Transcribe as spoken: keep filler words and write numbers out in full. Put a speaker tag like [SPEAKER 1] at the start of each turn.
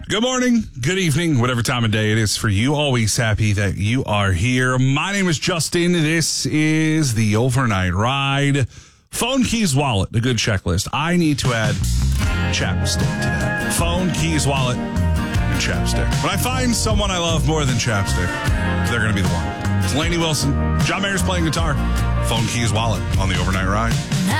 [SPEAKER 1] Good morning, good evening, whatever time of day it is for you. Always happy that you are here. My name is Justin. This is the Overnight Ride. Phone, keys, wallet, a good checklist. I need to add chapstick to that. Phone, keys, wallet, and chapstick. When I find someone I love more than chapstick, they're going to be the one. It's Lainey Wilson. John Mayer's playing guitar. Phone, keys, wallet on the Overnight Ride.